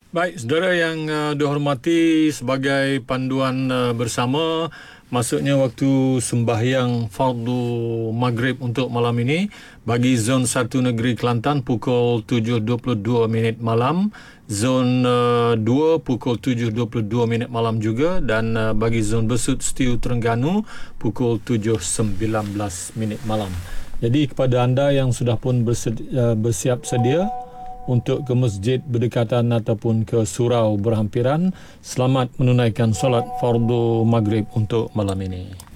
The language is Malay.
Baik, saudara yang dihormati, sebagai panduan bersama, masuknya waktu sembahyang fardu maghrib untuk malam ini bagi zon 1 negeri Kelantan pukul 7.22 minit malam, zon 2 pukul 7.22 minit malam juga, dan bagi zon Besut Setiu Terengganu pukul 7.19 minit malam. Jadi kepada anda yang sudah pun bersiap sedia untuk ke masjid berdekatan ataupun ke surau berhampiran, selamat menunaikan solat fardu maghrib untuk malam ini.